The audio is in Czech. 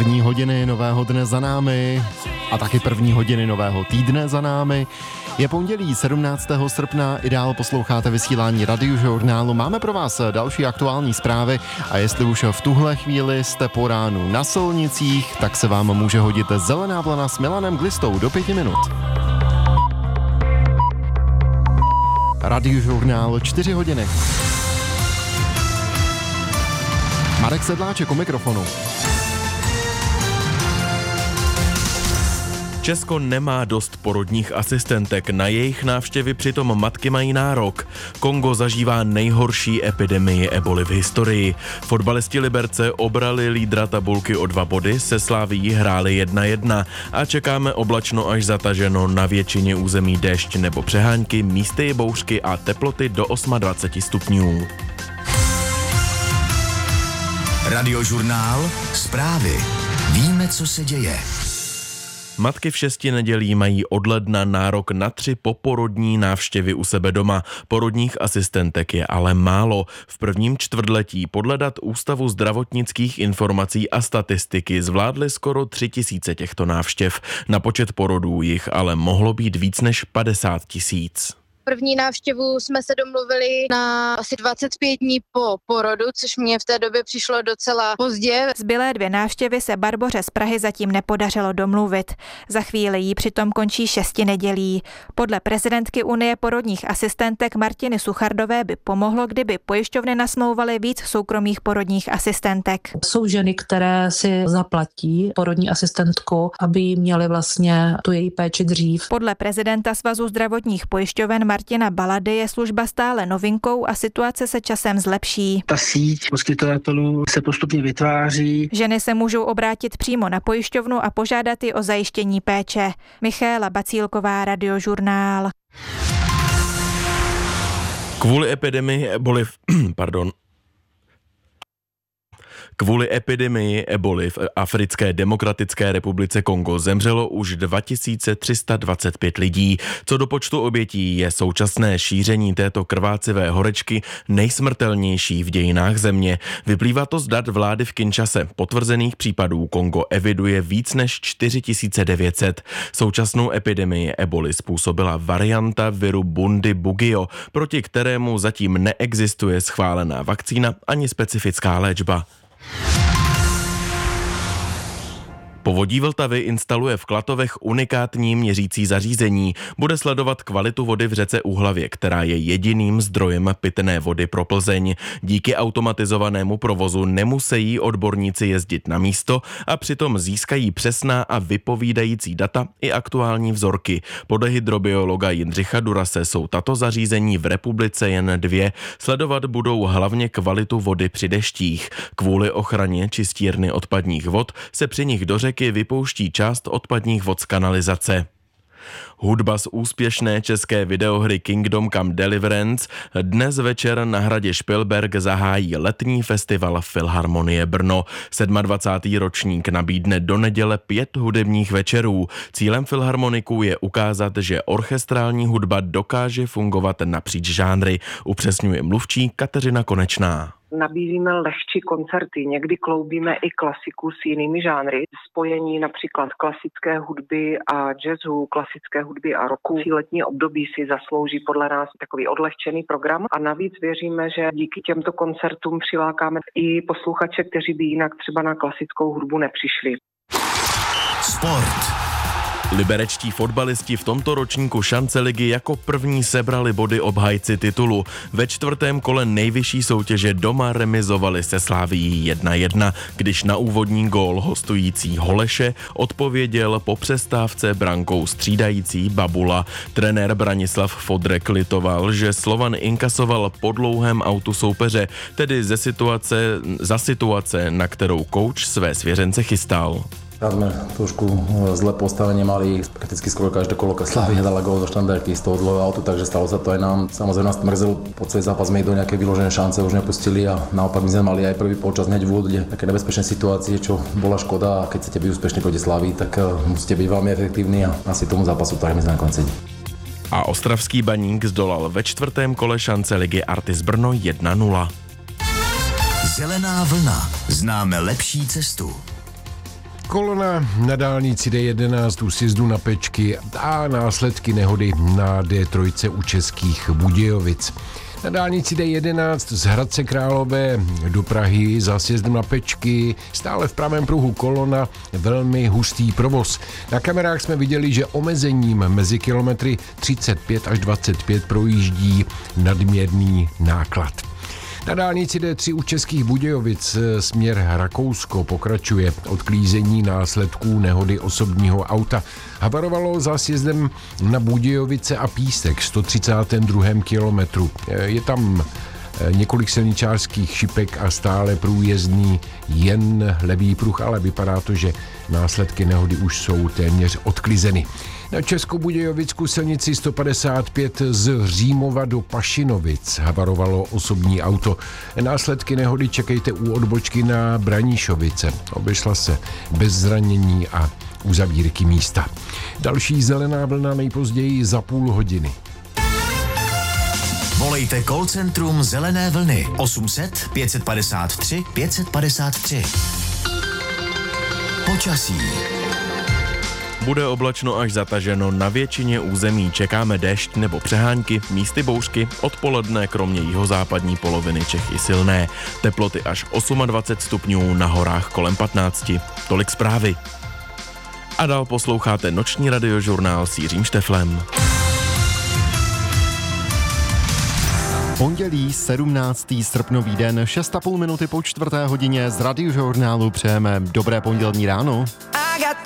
První hodiny nového dne za námi a taky první hodiny nového týdne za námi. Je pondělí 17. srpna, i dál posloucháte vysílání Radiožurnálu. Máme pro vás další aktuální zprávy a jestli už v tuhle chvíli jste po ránu na silnicích, tak se vám může hodit zelená vlna s Milanem Glistou do 5 minut. Radiožurnál 4 hodiny. Marek Sedláček u mikrofonu. Česko nemá dost porodních asistentek, na jejich návštěvy přitom matky mají nárok. Kongo zažívá nejhorší epidemii eboli v historii. Fotbalisti Liberce obrali lídra tabulky o 2 body, se Slavií hráli 1-1 a čekáme oblačno až zataženo, na většině území déšť nebo přehánky, místy bouřky a teploty do 28 stupňů. Radiožurnál, zprávy. Víme, co se děje. Matky v 6 nedělí mají od ledna nárok na 3 poporodní návštěvy u sebe doma. Porodních asistentek je ale málo. V prvním čtvrtletí podle dat Ústavu zdravotnických informací a statistiky zvládly skoro 3 000 těchto návštěv. Na počet porodů jich ale mohlo být víc než 50 000. První návštěvu jsme se domluvili na asi 25 dní po porodu, což mě v té době přišlo docela pozdě. Zbylé 2 návštěvy se Barboře z Prahy zatím nepodařilo domluvit. Za chvíli jí přitom končí 6 nedělí. Podle prezidentky Unie porodních asistentek Martiny Suchardové by pomohlo, kdyby pojišťovny nasmlouvaly víc soukromých porodních asistentek. Jsou ženy, které si zaplatí porodní asistentku, aby jí měly vlastně tu její péči dřív. Podle prezidenta Svazu zdravotních pojišťoven Martina Balady je služba stále novinkou a situace se časem zlepší. Ta síť poskytovatelů se postupně vytváří. Ženy se můžou obrátit přímo na pojišťovnu a požádat ji o zajištění péče. Michaela Bacílková, Radiožurnál. Kvůli epidemii eboli v Africké demokratické republice Kongo zemřelo už 2325 lidí. Co do počtu obětí je současné šíření této krvácivé horečky nejsmrtelnější v dějinách země. Vyplývá to z dat vlády v Kinshase. Potvrzených případů Kongo eviduje víc než 4900. Současnou epidemii eboli způsobila varianta viru Bundi-Bugyo, proti kterému zatím neexistuje schválená vakcína ani specifická léčba. Povodí Vltavy instaluje v Klatovech unikátní měřící zařízení. Bude sledovat kvalitu vody v řece Úhlavě, která je jediným zdrojem pitné vody pro Plzeň. Díky automatizovanému provozu nemusejí odborníci jezdit na místo a přitom získají přesná a vypovídající data i aktuální vzorky. Podle hydrobiologa Jindřicha Durase jsou tato zařízení v republice jen 2. Sledovat budou hlavně kvalitu vody při deštích. Kvůli ochraně čistírny odpadních vod se při nich do řeky vypouští část odpadních vod z kanalizace. Hudba z úspěšné české videohry Kingdom Come Deliverance dnes večer na hradě Špilberk zahájí letní festival Filharmonie Brno. 27. ročník nabídne do neděle 5 hudebních večerů. Cílem filharmoniků je ukázat, že orchestrální hudba dokáže fungovat napříč žánry, upřesňuje mluvčí Kateřina Konečná. Nabízíme lehčí koncerty, někdy kloubíme i klasiku s jinými žánry, spojení například klasické hudby a jazzu, klasické hudby a rocku. Letní období si zaslouží podle nás takový odlehčený program a navíc věříme, že díky těmto koncertům přilákáme i posluchače, kteří by jinak třeba na klasickou hudbu nepřišli. Sport. Liberečtí fotbalisti v tomto ročníku šance ligy jako první sebrali body obhájci titulu. Ve 4. kole nejvyšší soutěže doma remizovali se Slavií 1-1, když na úvodní gól hostující Holeše odpověděl po přestávce brankou střídající Babula. Trenér Branislav Fodrek litoval, že Slovan inkasoval po dlouhém autu soupeře, tedy za situace, na kterou kouč své svěřence chystal. Teraz sme trošku zle postavenie mali, prakticky skoro každé kolo Slavia dala gól zo štandardky z toho dlhého autu, takže stalo sa to aj nám. Samozrejme nás mrzelo, po celý zápas sme ich do nejaké vyložené šance už nepustili a naopak my sme mali aj prvý polčas hneď v úvode také nebezpečné situácie, čo bola škoda a keď chcete byť úspešní proti Slavii, tak musíte byť veľmi efektívni a asi tomu zápasu tak sme na konci. A ostravský Baník zdolal ve 4. kole šance ligy Artis Brno 1-0. Zelená vlna. Známe lepší cestu. Kolona na dálnici D11 u sjezdu na Pečky a následky nehody na D3 u Českých Budějovic. Na dálnici D11 z Hradce Králové do Prahy za sjezdem na Pečky stále v pravém pruhu kolona, velmi hustý provoz. Na kamerách jsme viděli, že omezením mezi kilometry 35 až 25 projíždí nadměrný náklad. Na dálnici D3 u Českých Budějovic směr Rakousko pokračuje odklízení následků nehody osobního auta. Havarovalo za sjezdem na Budějovice a Písek 132. kilometru. Je tam několik silničářských šipek a stále průjezdný jen levý pruh, ale vypadá to, že následky nehody už jsou téměř odklizeny. Na Českobudějovicku silnici 155 z Římova do Pašinovic havarovalo osobní auto. Následky nehody čekejte u odbočky na Branišovice. Obešla se bez zranění a uzavírky místa. Další zelená vlna nejpozději za půl hodiny. Volejte call centrum Zelené vlny 800 553 553. Počasí. Bude oblačno až zataženo, na většině území čekáme déšť nebo přehánky, místy bouřky, odpoledne kromě jihozápadní poloviny Čech i silné. Teploty až 28 stupňů, na horách kolem 15. Tolik zprávy. A dál posloucháte noční radiožurnál s Jiřím Šteflem. Pondělí 17. srpnový den, 6,5 minuty po 4. hodině z radiožurnálu přejeme dobré pondělní ráno.